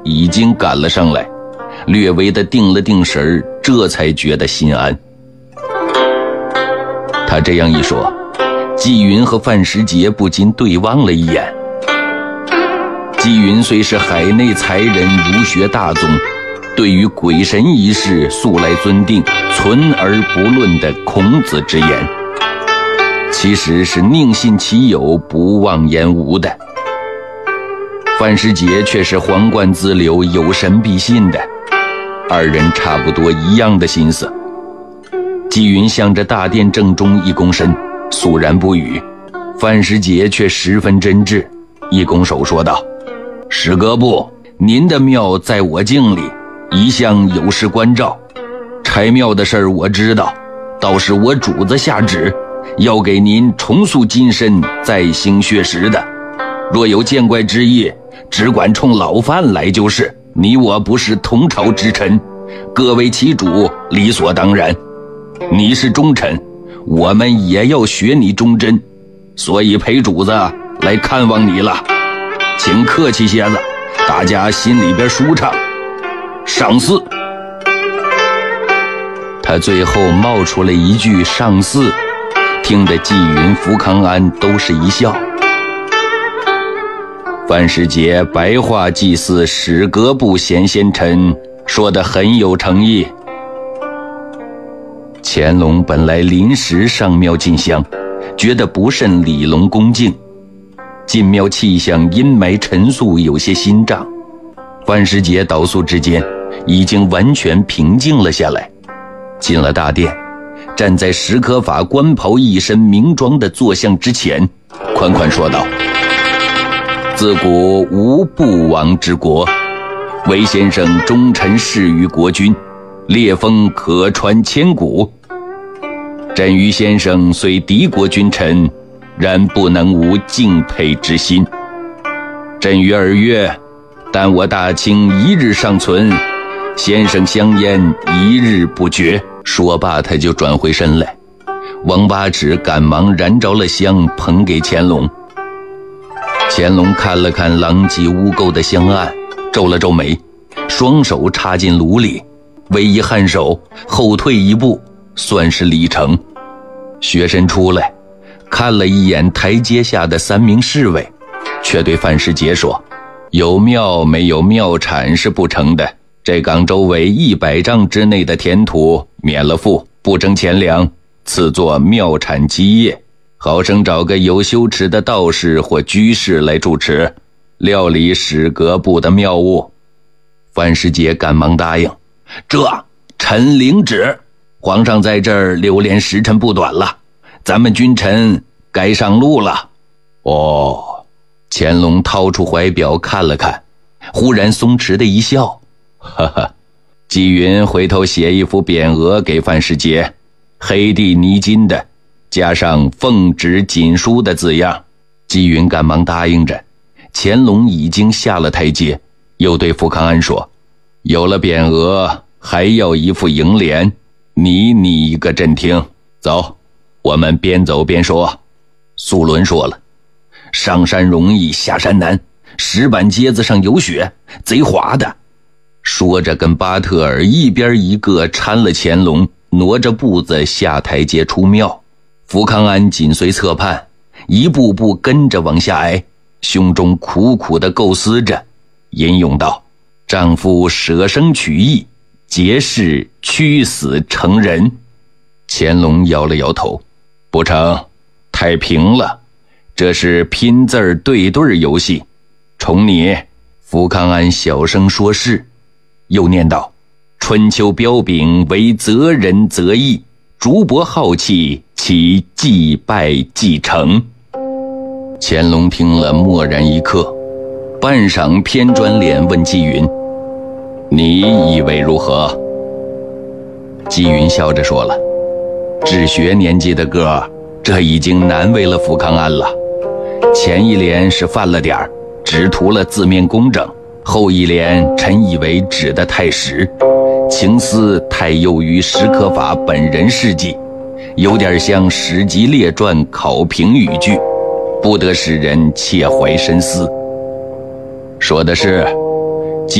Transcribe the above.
已经赶了上来，略微的定了定神儿，这才觉得心安。他这样一说，纪云和范时杰不禁对望了一眼。纪云虽是海内才人，儒学大宗，对于鬼神一事素来尊定，存而不论的孔子之言，其实是宁信其有，不妄言无的。范时杰却是皇冠自留，有神必信的，二人差不多一样的心思。纪云向着大殿正中一躬身，肃然不语。范时杰却十分真挚，一拱手说道：史阁部，您的庙在我境里，一向有事关照，拆庙的事儿我知道，倒是我主子下旨，要给您重塑金身，再兴血食的。若有见怪之意，只管冲老范来就是。你我不是同朝之臣，各为其主，理所当然。你是忠臣，我们也要学你忠贞，所以陪主子来看望你了，请客气些子，大家心里边舒畅。上巳。他最后冒出了一句上巳，听得纪云、福康安都是一笑。范时杰白话祭祀史阁部贤先臣，说得很有诚意。乾隆本来临时上庙进香，觉得不甚礼隆恭敬，进庙气象阴霾陈肃，有些心胀。范时杰倒素之间已经完全平静了下来，进了大殿，站在史可法官袍一身明装的坐像之前，款款说道：自古无不亡之国，韦先生忠臣事于国君，烈风可传千古。朕于先生虽敌国君臣，然不能无敬佩之心。朕于2月，但我大清一日尚存，先生香烟一日不绝。说罢他就转回身来，王八尺赶忙燃着了香，捧给乾隆。乾隆看了看狼藉污垢的香案，皱了皱眉，双手插进炉里，微一颔首，后退一步，算是礼成。学生出来，看了一眼台阶下的3名侍卫，却对范时杰说：有庙没有庙产是不成的，这港周围100丈之内的田土免了赋，不征钱粮，赐作庙产基业，好生找个有羞耻的道士或居士来主持，料理史阁部的庙务。范时杰赶忙答应：这臣领旨。皇上在这儿留连时辰不短了，咱们君臣该上路了。哦，乾隆掏出怀表看了看，忽然松弛的一笑，哈哈。纪云回头写一幅匾额给范时杰，黑地泥金的，加上奉旨锦书的字样。纪云赶忙答应着。乾隆已经下了台阶，又对福康安说：有了匾额，还要一副楹联，你拟一个朕听。走，我们边走边说。苏伦说了：上山容易下山难，石板阶子上有雪，贼滑的。说着跟巴特尔一边一个搀了乾隆，挪着步子下台阶出庙。福康安紧随侧畔，一步步跟着往下挨，胸中苦苦地构思着，吟咏道：丈夫舍生取义，节氏屈死成人。乾隆摇了摇头：不成，太平了，这是拼字儿对对游戏。宠你。福康安小声说是，又念道：春秋标炳为择人择义，竹帛浩气，其既败既成。乾隆听了默然一刻，半晌偏转脸问纪云：你以为如何？纪云笑着说了：治学年纪的个，这已经难为了福康安了。前一联是犯了点儿，只图了字面工整，后一联臣以为指得太实，情思太囿于史可法本人事迹，有点像史籍列传考评语句，不得使人切怀深思。说的是，